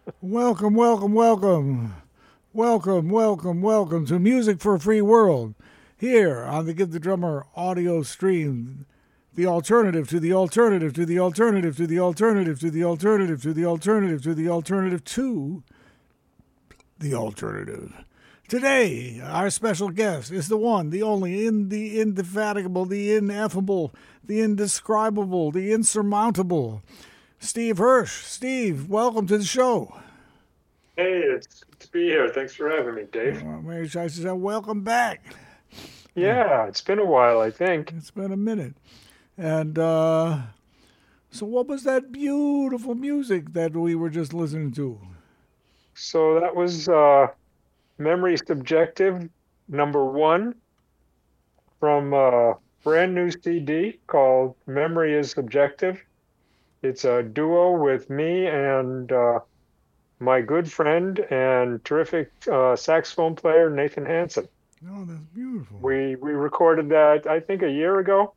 Welcome, welcome, welcome. Welcome, welcome, welcome to Music for a Free World. Here on the Give the Drummer audio stream. The alternative to the alternative to the alternative to the alternative to the alternative to the alternative to the alternative to the alternative. Today, our special guest is the one, the only, the indefatigable, the ineffable, the indescribable, the insurmountable, Steve Hirsch. Steve, welcome to the show. Hey, it's good to be here. Thanks for having me, Dave. Mary Chai says, welcome back. Yeah, it's been a while, I think. It's been a minute. And so what was that beautiful music that we were just listening to? So that was Memory Subjective #1 from a brand new CD called Memory is Subjective. It's a duo with me and my good friend and terrific saxophone player, Nathan Hansen. Oh, that's beautiful. We recorded that, I think, a year ago.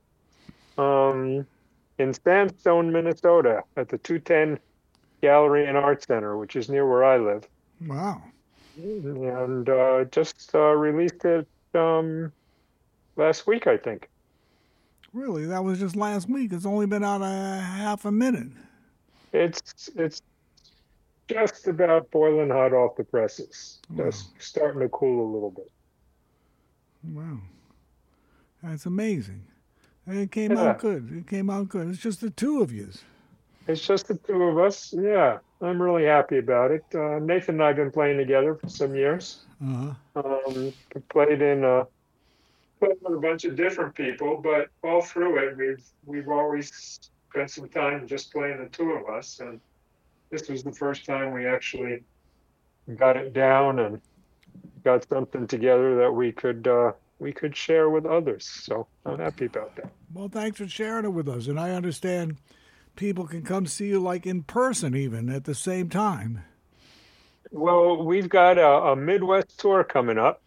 In Sandstone, Minnesota, at the 210 Gallery and Art Center, which is near where I live. Wow. And just released it last week, I think. Really? That was just last week. It's only been out a half a minute. It's just about boiling hot off the presses. Wow. Just starting to cool a little bit. Wow. That's amazing. And it came out good. It came out good. It's just the two of you. It's just the two of us. Yeah, I'm really happy about it. Nathan and I have been playing together for some years. Played with a bunch of different people, but all through it, we've always spent some time just playing the two of us. And this was the first time we actually got it down and got something together that we could share with others. So I'm happy about that. Well, thanks for sharing it with us. And I understand people can come see you like in person even at the same time. Well, we've got a Midwest tour coming up,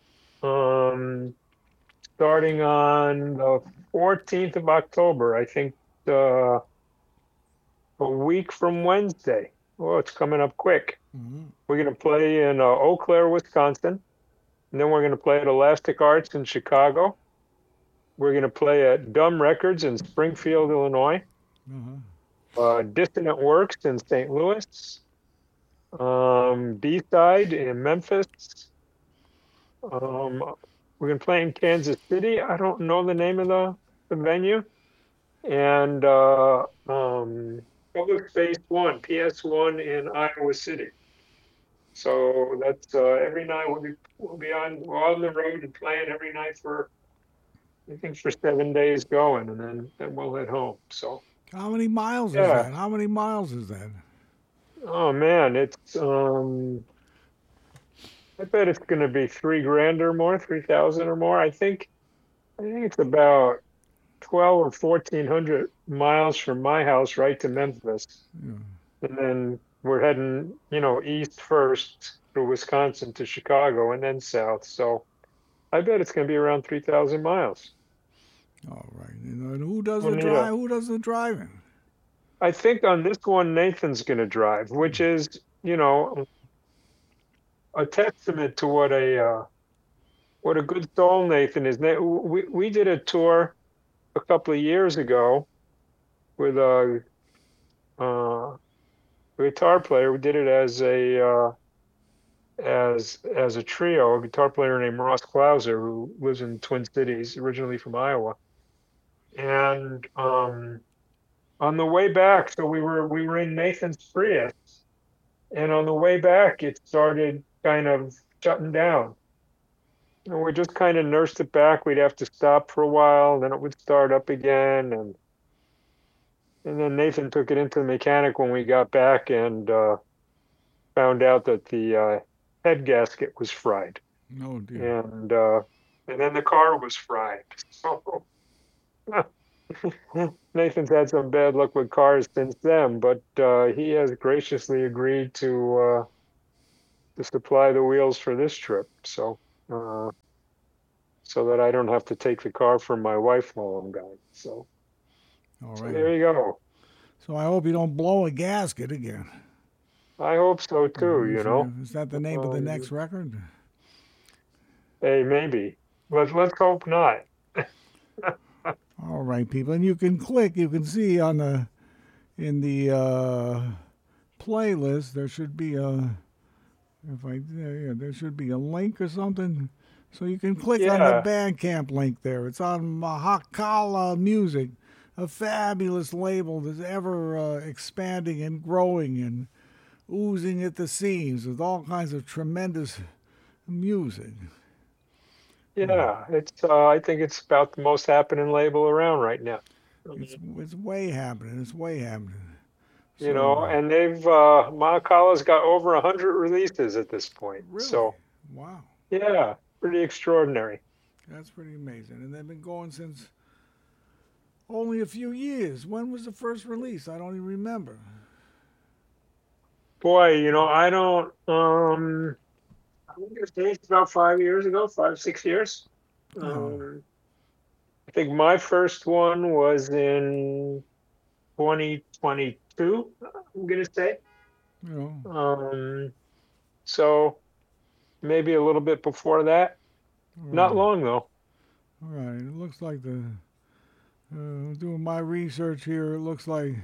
starting on the 14th of October, I think, a week from Wednesday. Oh, it's coming up quick. Mm-hmm. We're going to play in Eau Claire, Wisconsin. And then we're going to play at Elastic Arts in Chicago. We're going to play at Dumb Records in Springfield, Illinois. Dissonant Works in St. Louis. B-Side in Memphis. We're going to play in Kansas City. I don't know the name of the venue. And Public Space 1, PS1 in Iowa City. So that's every night we'll be on the road and playing every night for 7 days going, and then we'll head home. So how many miles is that? How many miles is that? Oh man, it's I bet it's going to be $3,000 or more, 3,000 or more. I think it's about 12 or 1,400 miles from my house right to Memphis, and then we're heading, east first through Wisconsin to Chicago and then south. So I bet it's going to be around 3,000 miles. All right. And who does the drive? Who does the driving? I think on this one, Nathan's going to drive, which is, a testament to what a good soul Nathan is. We did a tour a couple of years ago with a guitar player. We did it as a trio, a guitar player named Ross Klauser, who lives in Twin Cities, originally from Iowa. And on the way back, so we were in Nathan's Prius, and on the way back, it started kind of shutting down. And we just kind of nursed it back. We'd have to stop for a while, and then it would start up again, and then Nathan took it into the mechanic when we got back and found out that the head gasket was fried. Oh dear. And then the car was fried. So Nathan's had some bad luck with cars since then, but he has graciously agreed to supply the wheels for this trip, so that I don't have to take the car from my wife while I'm gone. So, all right. So there you go. So I hope you don't blow a gasket again. I hope so too, you know. Is that the name of the next record? Hey, maybe. Let's hope not. All right, people, and you can click. You can see on the in the playlist. There should be a there should be a link or something. So you can click on the Yeah, Bandcamp link there. It's on Mahakala Music, a fabulous label that's ever expanding and growing and oozing at the seams with all kinds of tremendous music. yeah. I think it's about the most happening label around right now. It's way happening. It's way happening. You So know, and they've Mahakala's got over 100 releases at this point. really, So wow, yeah, pretty extraordinary. that's pretty amazing. And they've been going since only a few years. When was the first release? I don't even remember. Boy, you know, I don't I think it's about 5 years ago, 5, 6 years. Oh, I think my first one was in 2022, I'm gonna say. you know, Um, so maybe a little bit before that. all Not right, long though. all right. It looks like doing my research here. It looks like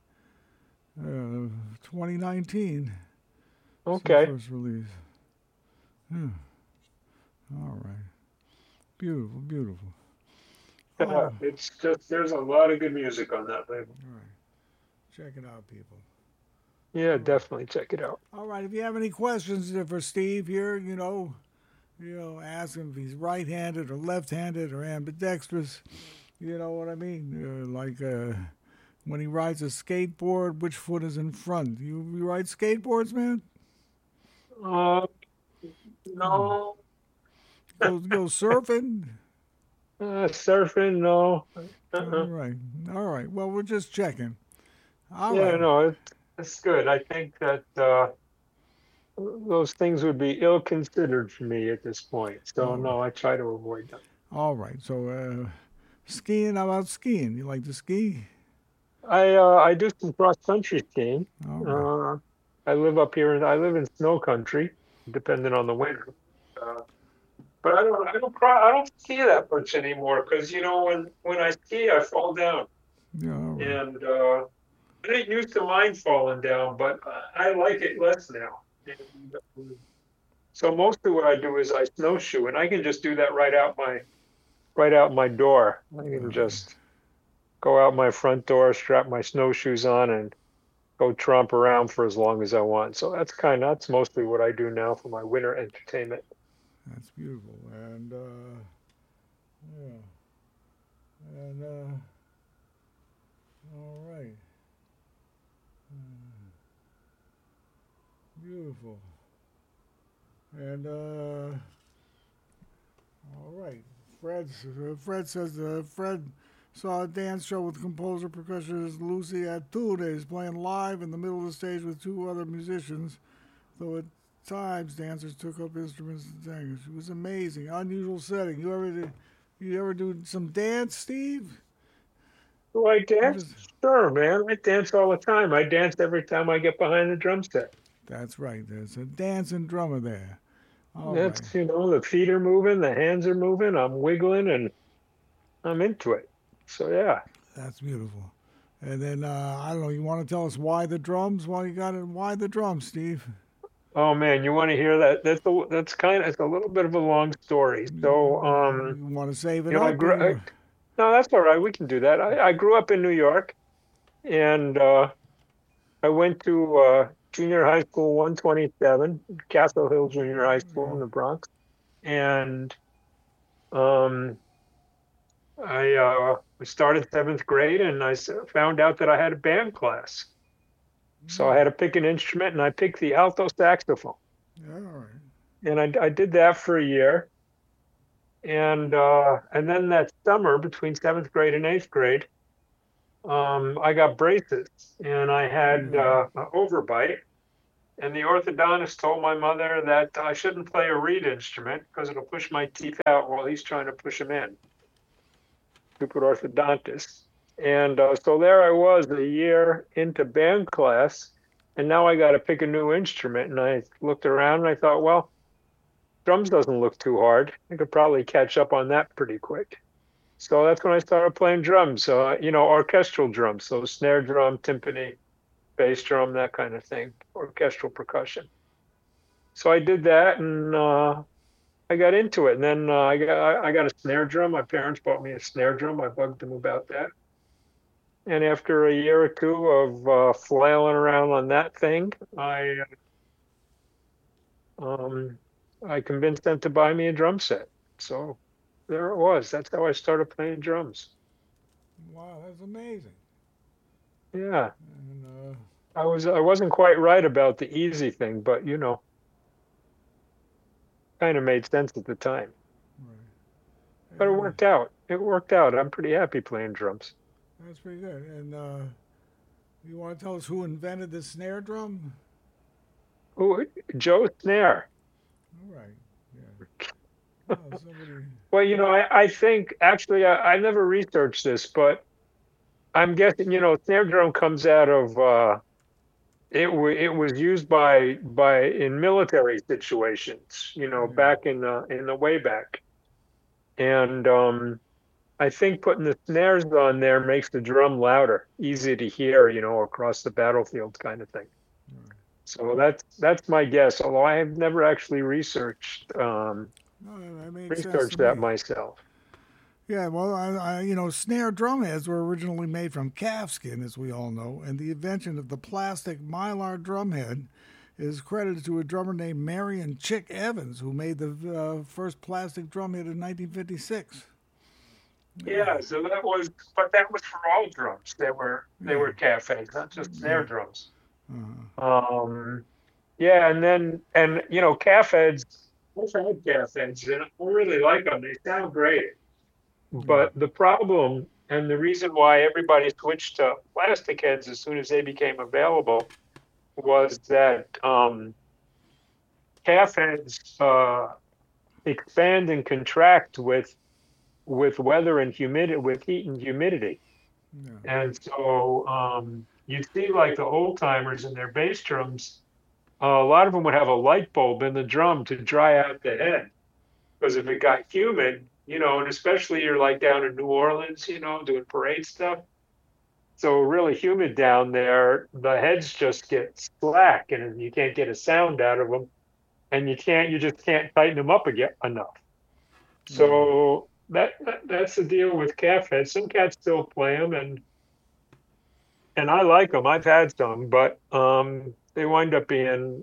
2019. It's the Okay. first release. Yeah. All right. Beautiful, beautiful. Oh, all It's just there's a lot of good music on that label. right. Check it out, people. Yeah, All right. definitely check it out. All right. If you have any questions for Steve here, ask him if he's right-handed or left-handed or ambidextrous. You know what I mean? When he rides a skateboard, which foot is in front? You ride skateboards, man? Uh, Hmm. no, Go surfing? surfing, no. All Uh-uh. right. All right. Well, we're just checking. All Yeah, right. no, it's good. I think that those things would be ill considered for me at this point. So All right. no, I try to avoid them. All right. So, skiing, how about skiing? You like to ski? I do some cross country skiing. All right. Uh, I live in snow country, depending on the winter. Uh, but I don't ski that much anymore because you know when I ski I fall down Yeah, all right. and I didn't used to mind falling down, but I like it less now. And, so mostly what I do is I snowshoe, and I can just do that right out my door. I can just go out my front door, strap my snowshoes on, and go tromp around for as long as I want. So that's mostly what I do now for my winter entertainment. That's beautiful. And, yeah. And, all right. Beautiful. And, all right. Fred says Fred saw a dance show with composer percussionist Lucy Atunes playing live in the middle of the stage with two other musicians, though at times dancers took up instruments and sang. It was amazing, unusual setting. You ever do some dance, Steve? Do I I'm dance? just Sure, man. I dance all the time. I dance every time I get behind the drum set. That's right. There's a dancing drummer there. All right. That's, the feet are moving, the hands are moving, I'm wiggling, and I'm into it. So yeah. That's beautiful. And then I don't know. You want to tell us why the drums? Why you got it? Why the drums, Steve? Oh man, you want to hear that? That's kind of it's a little bit of a long story. So You want to save it you know, up, or you? no, that's all right. We can do that. I grew up in New York, and I went to junior high school 127, Castle Hill Junior High School Yeah. in the Bronx, and um, I started seventh grade, and found out that I had a band class. So I had to pick an instrument, and I picked the alto saxophone, Yeah. All right. and I did that for a year, and then that summer between seventh grade and eighth grade, I got braces, and I had Yeah. an overbite. And the orthodontist told my mother that I shouldn't play a reed instrument because it'll push my teeth out while he's trying to push them in. Stupid orthodontist. And so there I was a year into band class, And now I got to pick a new instrument. And I looked around and I thought, well, drums doesn't look too hard. I could probably catch up on that pretty quick. So that's when I started playing drums, orchestral drums, so snare drum, timpani, bass drum, that kind of thing, orchestral percussion. So I did that, and I got into it. And then I got a snare drum. My parents bought me a snare drum. I bugged them about that. And after a year or two of flailing around on that thing, um, I convinced them to buy me a drum set. So there it was. That's how I started playing drums. Wow, that's amazing. Yeah. And I wasn't quite right about the easy thing, but kind of made sense at the time. right. But it And worked out. It worked out. I'm pretty happy playing drums. that's pretty good. And you want to tell us who invented the snare drum? Oh, Joe Snare. All right. Yeah. Oh, somebody. Well, I think actually I never researched this, but I'm guessing, snare drum comes out of it was used by in military situations, Yeah. back in the way back. And I think putting the snares on there makes the drum louder, easy to hear, across the battlefield kind of thing. Right. So that's my guess, although I have never actually No, that made sense to researched that me. myself. Yeah, well, snare drum heads were originally made from calfskin, as we all know, and the invention of the plastic mylar drum head is credited to a drummer named Marion Chick Evans, who made the first plastic drum head in 1956. Yeah, so but that was for all drums. They Yeah, were calf heads, not just yeah, snare drums. uh, Um, yeah, and calf heads. I've had calf heads, and I really like them. They sound great. yeah, But the problem and the reason why everybody switched to plastic heads as soon as they became available was that calf heads expand and contract with weather and humidity, with heat and humidity. yeah, And so you see, like the old timers and their bass drums, a lot of them would have a light bulb in the drum to dry out the head. Because if it got humid, and especially you're like down in New Orleans, doing parade stuff. So really humid down there, the heads just get slack and you can't get a sound out of them. And you just can't tighten them up again enough. right. So that's the deal with calf heads. Some cats still play them, and I like them. I've had some, but they wind up being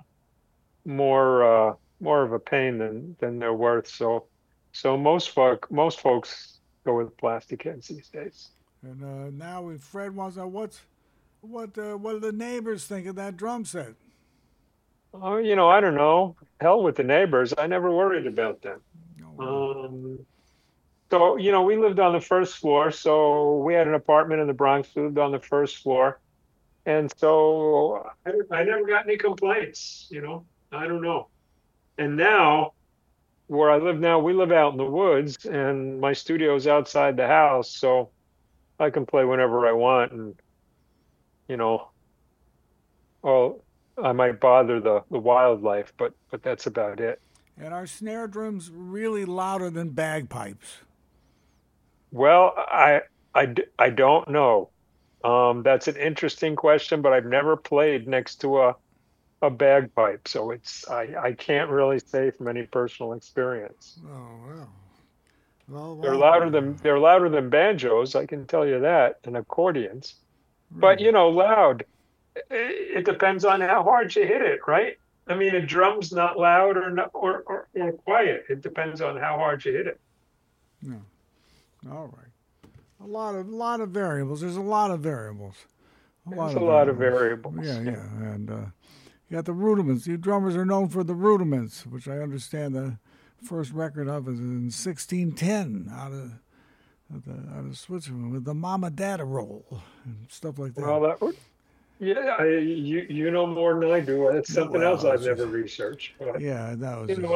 more of a pain than they're worth. So most folks go with plastic heads these days. And now Fred wants to know what do the neighbors think of that drum set? Oh, I don't know. Hell with the neighbors. I never worried about them. Oh, wow. Um, so, we lived on the first floor. So we had an apartment in the Bronx. We lived on the first floor. And so I never got any complaints, I don't know. And now, where I live now, we live out in the woods, and my studio's outside the house. So I can play whenever I want. And, you know, oh, I might bother the wildlife, but that's about it. And are snare drums really louder than bagpipes? Well, I don't know. That's an interesting question, but I've never played next to a bagpipe, so I can't really say from any personal experience. Oh, well. Well, They're well, louder than they're louder than banjos, I can tell you that, and accordions. But really? loud. It depends on how hard you hit it, right? I mean, a drum's not loud or not, or quiet. It depends on how hard you hit it. No. All right. A lot of variables. There's a lot of variables. A lot There's of a lot of variables. variables. Yeah, Yeah. yeah. And you got the rudiments. You drummers are known for the rudiments, which I understand the first record of is in 1610 out of Switzerland with the Mama Dada roll and stuff like that. Well, that would, yeah, you know more than I do. It's something else Well, I've it's just never researched, but yeah, that was you just know,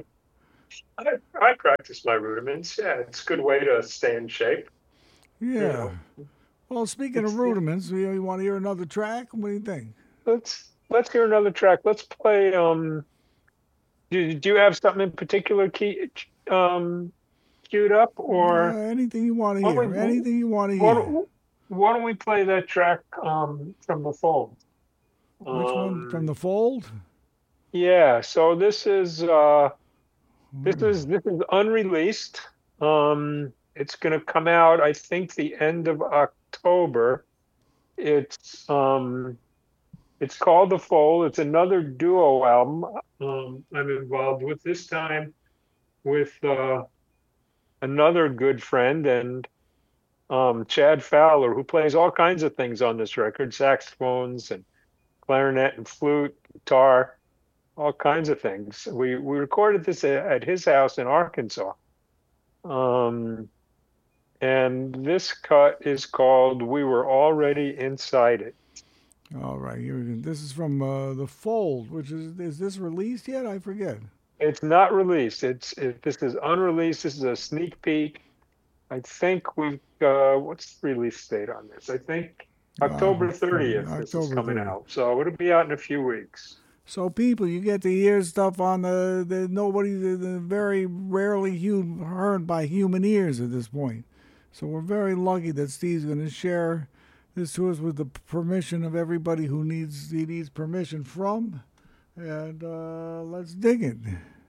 I practice my rudiments. Yeah, it's a good way to stay in shape. You yeah. know, Well, speaking of it's rudiments, you want to hear another track? What do you think? let's hear another track. Let's play. Do you have something in particular queued up, or Anything you want to why hear. don't we Anything you want to why hear. don't, why don't we play that track from the Fold? Which one? From Um, the Fold? yeah. So this is unreleased. It's going to come out, I think, the end of October. It's um it's called The Fold. It's another duo album I'm involved with, this time with another good friend and Chad Fowler, who plays all kinds of things on this record, saxophones and clarinet and flute, guitar, all kinds of things. We recorded this at his house in Arkansas. Um, and this cut is called "We Were Already Inside It." All right. This is from the Fold, which is this released yet? I forget. It's not released. This is unreleased. This is a sneak peek. I think we've what's the release date on this? I think October 30th this is October coming 30th. out. So it'll be out in a few weeks. So people, you get to hear stuff on the nobody, the very rarely heard by human ears at this point. So we're very lucky that Steve's going to share this to us with the permission of everybody he needs permission from. And let's dig it.